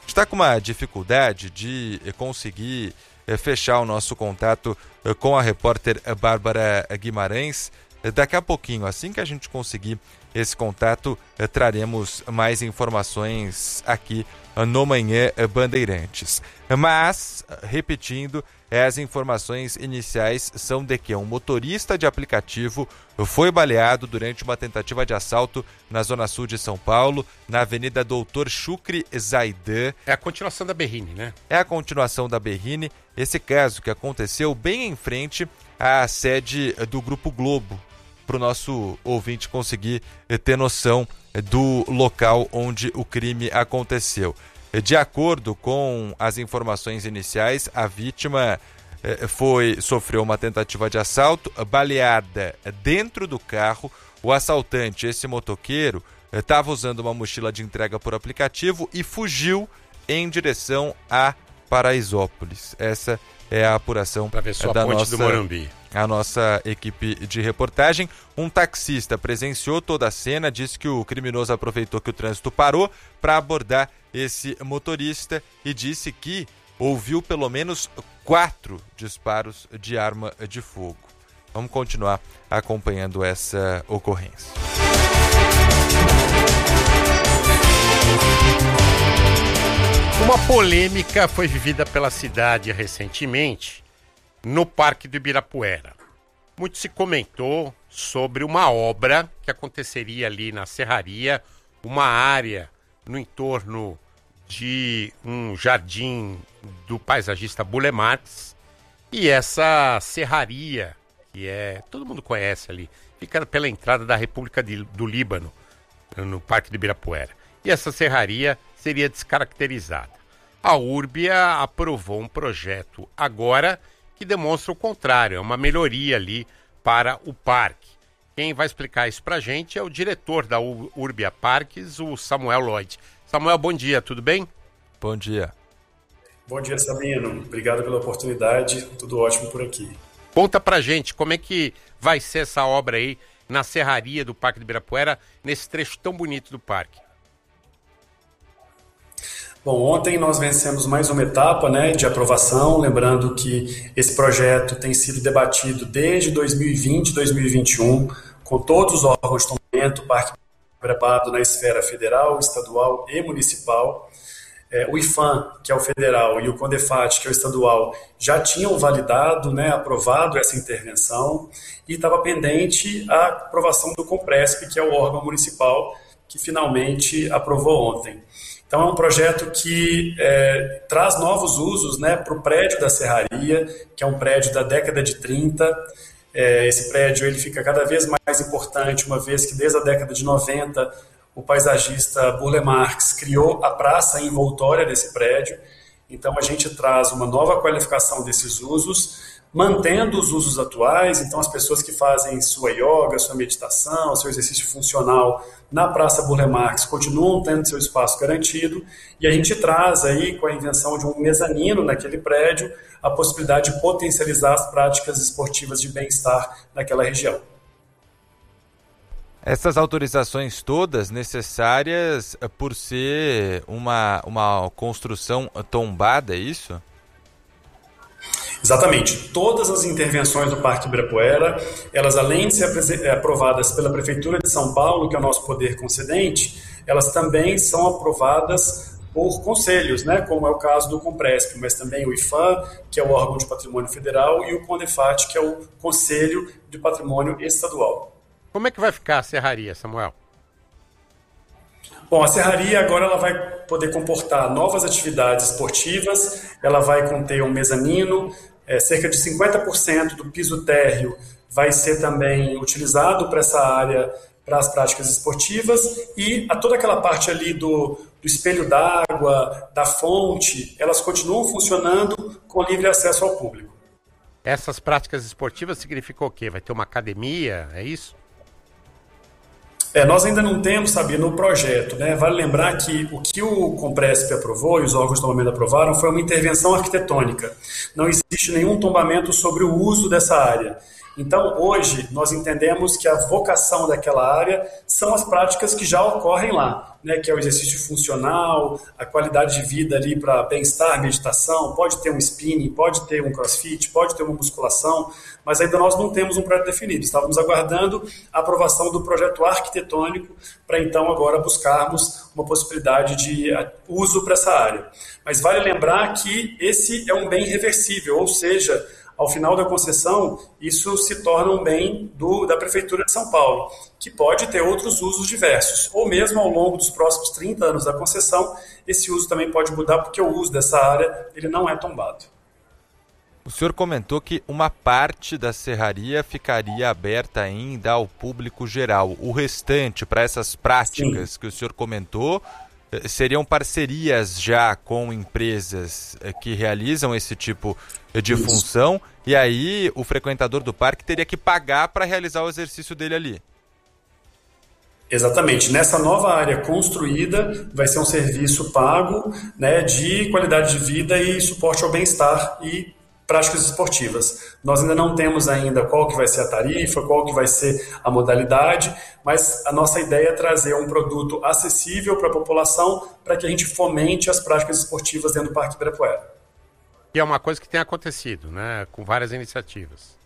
está com uma dificuldade de conseguir fechar o nosso contato com a repórter Bárbara Guimarães. Daqui a pouquinho, assim que a gente conseguir esse contato, traremos mais informações aqui no Manhã Bandeirantes. Mas, repetindo, as informações iniciais são de que um motorista de aplicativo foi baleado durante uma tentativa de assalto na zona sul de São Paulo, na Avenida Doutor Chucre Zaidan. É a continuação da Berrini, né? É a continuação da Berrini. Esse caso que aconteceu bem em frente à sede do Grupo Globo, para o nosso ouvinte conseguir ter noção do local onde o crime aconteceu. De acordo com as informações iniciais, a vítima sofreu uma tentativa de assalto, baleada dentro do carro. O assaltante, esse motoqueiro, estava usando uma mochila de entrega por aplicativo e fugiu em direção a Paraisópolis. Essa é a apuração da nossa equipe de reportagem. Um taxista presenciou toda a cena, disse que o criminoso aproveitou que o trânsito parou para abordar esse motorista e disse que ouviu pelo menos 4 disparos de arma de fogo. Vamos continuar acompanhando essa ocorrência. Uma polêmica foi vivida pela cidade recentemente no Parque do Ibirapuera. Muito se comentou sobre uma obra que aconteceria ali na Serraria, uma área no entorno de um jardim do paisagista Burle Marx, e essa serraria, que todo mundo conhece ali, fica pela entrada da República do Líbano, no Parque do Ibirapuera. E essa serraria seria descaracterizada. A Urbia aprovou um projeto agora que demonstra o contrário, é uma melhoria ali para o parque. Quem vai explicar isso para a gente é o diretor da Urbia Parques, o Samuel Lloyd. Samuel, bom dia, tudo bem? Bom dia. Bom dia, Sabino. Obrigado pela oportunidade, tudo ótimo por aqui. Conta pra gente como é que vai ser essa obra aí na serraria do Parque do Ibirapuera, nesse trecho tão bonito do parque. Bom, ontem nós vencemos mais uma etapa, de aprovação, lembrando que esse projeto tem sido debatido desde 2020 e 2021, com todos os órgãos de tomamento, o Parque preparado na esfera federal, estadual e municipal. O IFAM, que é o federal, e o CONDEFAT, que é o estadual, já tinham validado, aprovado essa intervenção, e estava pendente a aprovação do COMPRESP, que é o órgão municipal, que finalmente aprovou ontem. Então é um projeto que traz novos usos para o prédio da Serraria, que é um prédio da década de 30. Esse prédio ele fica cada vez mais importante, uma vez que desde a década de 90 o paisagista Burle Marx criou a praça envoltória desse prédio. Então a gente traz uma nova qualificação desses usos, mantendo os usos atuais. Então as pessoas que fazem sua yoga, sua meditação, seu exercício funcional na Praça Burle Marx continuam tendo seu espaço garantido, e a gente traz aí, com a invenção de um mezanino naquele prédio, a possibilidade de potencializar as práticas esportivas de bem-estar naquela região. Essas autorizações todas necessárias por ser uma construção tombada, é isso? Exatamente. Todas as intervenções do Parque Ibirapuera, elas além de ser aprovadas pela Prefeitura de São Paulo, que é o nosso poder concedente, elas também são aprovadas por conselhos, como é o caso do COMPRESP, mas também o IFAM, que é o órgão de patrimônio federal, e o CONDEFAT, que é o Conselho de Patrimônio Estadual. Como é que vai ficar a serraria, Samuel? Bom, a serraria agora ela vai poder comportar novas atividades esportivas, ela vai conter um mezanino, cerca de 50% do piso térreo vai ser também utilizado para essa área, para as práticas esportivas, e toda aquela parte ali do espelho d'água, da fonte, elas continuam funcionando com livre acesso ao público. Essas práticas esportivas significam o quê? Vai ter uma academia, é isso? Nós ainda não temos, no projeto. Vale lembrar que o que o COMPRESP aprovou e os órgãos de tombamento aprovaram foi uma intervenção arquitetônica. Não existe nenhum tombamento sobre o uso dessa área. Então, hoje, nós entendemos que a vocação daquela área são as práticas que já ocorrem lá, né, que é o exercício funcional, a qualidade de vida ali para bem-estar, meditação, pode ter um spinning, pode ter um crossfit, pode ter uma musculação, mas ainda nós não temos um projeto definido. Estávamos aguardando a aprovação do projeto arquitetônico para então agora buscarmos uma possibilidade de uso para essa área. Mas vale lembrar que esse é um bem reversível, ou seja, ao final da concessão, isso se torna um bem da Prefeitura de São Paulo, que pode ter outros usos diversos, ou mesmo ao longo dos próximos 30 anos da concessão, esse uso também pode mudar, porque o uso dessa área ele não é tombado. O senhor comentou que uma parte da serraria ficaria aberta ainda ao público geral. O restante, para essas práticas Sim. que o senhor comentou, seriam parcerias já com empresas que realizam esse tipo de função, e aí o frequentador do parque teria que pagar para realizar o exercício dele ali. Exatamente. Nessa nova área construída, vai ser um serviço pago, né, de qualidade de vida e suporte ao bem-estar e práticas esportivas. Nós ainda não temos ainda qual que vai ser a tarifa, qual que vai ser a modalidade, mas a nossa ideia é trazer um produto acessível para a população para que a gente fomente as práticas esportivas dentro do Parque Ibirapuera. E é uma coisa que tem acontecido, né, com várias iniciativas.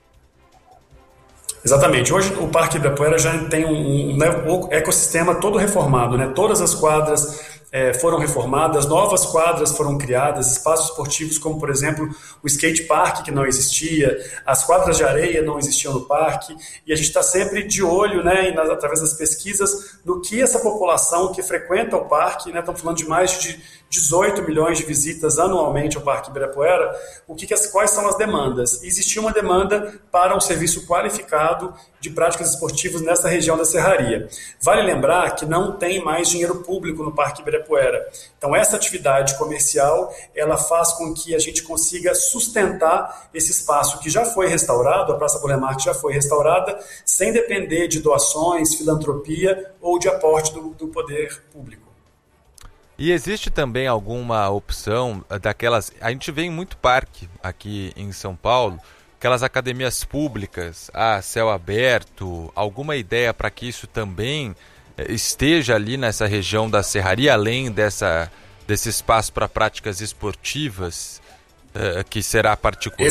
Exatamente. Hoje o Parque Ibirapuera já tem um ecossistema todo reformado, né? Todas as quadras foram reformadas, novas quadras foram criadas, espaços esportivos como, por exemplo, o skate park, que não existia, as quadras de areia não existiam no parque, e a gente está sempre de olho, né, através das pesquisas, no que essa população que frequenta o parque, né, estamos falando de mais de 18 milhões de visitas anualmente ao Parque Ibirapuera, quais são as demandas? Existia uma demanda para um serviço qualificado de práticas esportivas nessa região da Serraria. Vale lembrar que não tem mais dinheiro público no Parque Ibirapuera. Então, essa atividade comercial, ela faz com que a gente consiga sustentar esse espaço que já foi restaurado, a Praça Burle Marx já foi restaurada, sem depender de doações, filantropia ou de aporte do poder público. E existe também alguma opção daquelas... A gente vê em muito parque aqui em São Paulo, aquelas academias públicas, céu aberto, alguma ideia para que isso também esteja ali nessa região da Serraria, além desse espaço para práticas esportivas, que será particular?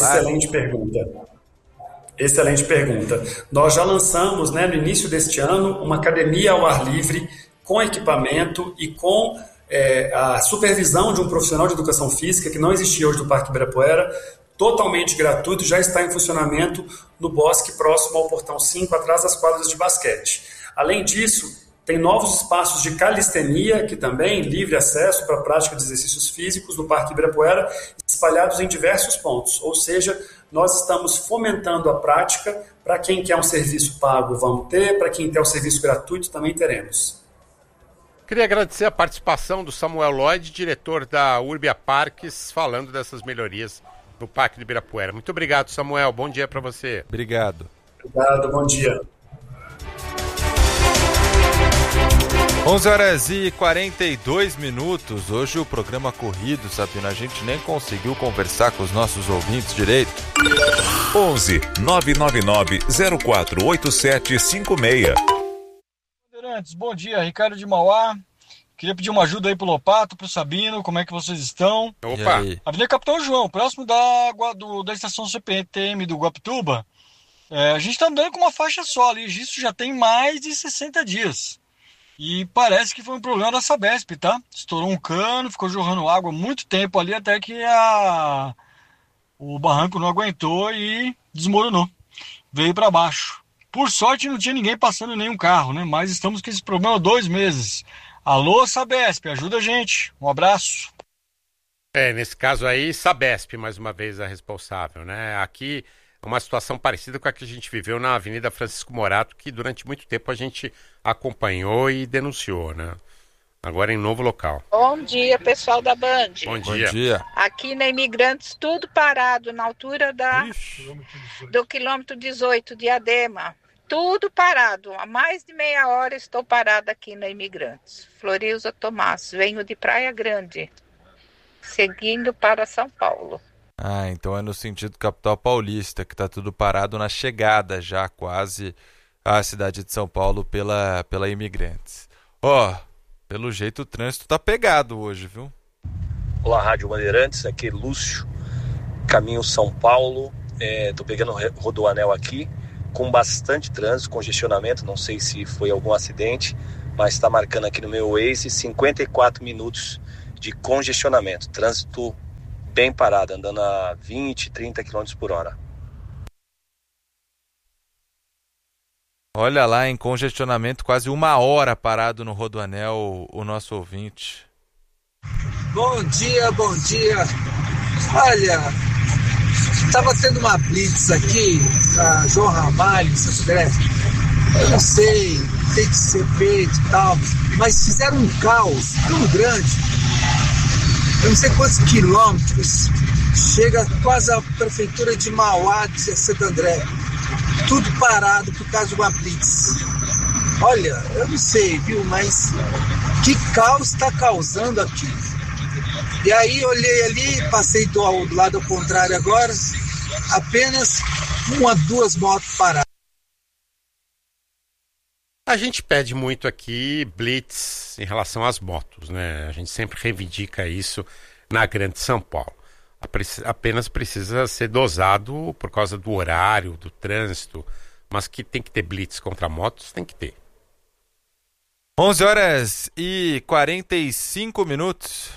Excelente pergunta. Nós já lançamos, né, no início deste ano, uma academia ao ar livre, com equipamento e com a supervisão de um profissional de educação física, que não existia hoje no Parque Ibirapuera, totalmente gratuito, já está em funcionamento no bosque próximo ao Portão 5, atrás das quadras de basquete. Além disso, tem novos espaços de calistenia, que também livre acesso para a prática de exercícios físicos no Parque Ibirapuera, espalhados em diversos pontos. Ou seja, nós estamos fomentando a prática. Para quem quer um serviço pago, vamos ter. Para quem quer um serviço gratuito, também teremos. Queria agradecer a participação do Samuel Lloyd, diretor da Urbia Parques, falando dessas melhorias no Parque de Ibirapuera. Muito obrigado, Samuel. Bom dia para você. Obrigado. Obrigado, bom dia. 11h42. Hoje o programa corrido, Sabino, a gente nem conseguiu conversar com os nossos ouvintes direito. 11 999 048756. Bom dia, Ricardo de Mauá. Queria pedir uma ajuda aí pro Lopato, pro Sabino, como é que vocês estão? Opa! Avenida Capitão João, próximo da estação CPTM do Guapituba. A gente tá andando com uma faixa só ali, isso já tem mais de 60 dias. E parece que foi um problema da Sabesp, tá? Estourou um cano, ficou jorrando água muito tempo ali, até que o barranco não aguentou e desmoronou. Veio para baixo. Por sorte não tinha ninguém passando nenhum carro, né? Mas estamos com esse problema há 2 meses. Alô, Sabesp, ajuda a gente. Um abraço. Nesse caso aí, Sabesp, mais uma vez, a responsável, né? Aqui é uma situação parecida com a que a gente viveu na Avenida Francisco Morato, que durante muito tempo a gente acompanhou e denunciou, né? Agora em novo local. Bom dia, pessoal da Band. Bom dia. Bom dia. Aqui na Imigrantes, tudo parado na altura do quilômetro 18 de Adema. Tudo parado. Há mais de meia hora estou parada aqui na Imigrantes. Florilza Tomás, venho de Praia Grande, seguindo para São Paulo. Ah, então é no sentido capital paulista, que tá tudo parado na chegada já quase à cidade de São Paulo pela Imigrantes. Pelo jeito o trânsito tá pegado hoje, viu? Olá, Rádio Bandeirantes, aqui é Lúcio, caminho São Paulo, tô pegando o Rodoanel aqui, com bastante trânsito, congestionamento, não sei se foi algum acidente, mas está marcando aqui no meu Waze 54 minutos de congestionamento, trânsito bem parado, andando a 20, 30 km por hora. Olha lá, em congestionamento, quase 1 hora parado no Rodoanel, o nosso ouvinte. Bom dia, bom dia. Olha, estava tendo uma blitz aqui, a João Ramalho, Santo André. Eu não sei, tem que ser feito e tal, mas fizeram um caos tão grande. Eu não sei quantos quilômetros, chega quase a prefeitura de Mauá, de Santo André. Tudo parado por causa de uma blitz. Olha, eu não sei, viu, mas que caos está causando aqui. E aí olhei ali, passei do lado contrário agora, apenas 1 a 2 motos paradas. A gente pede muito aqui blitz em relação às motos, né? A gente sempre reivindica isso na Grande São Paulo. Apenas precisa ser dosado por causa do horário, do trânsito, mas que tem que ter blitz contra motos, tem que ter. 11 horas e 45 minutos.